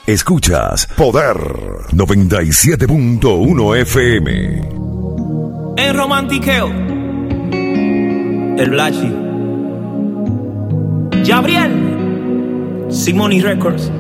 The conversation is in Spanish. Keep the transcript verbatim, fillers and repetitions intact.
Escuchas Poder noventa y siete punto uno F M. En romantiqueo, el Blachi, Gabriel, Simoni Records.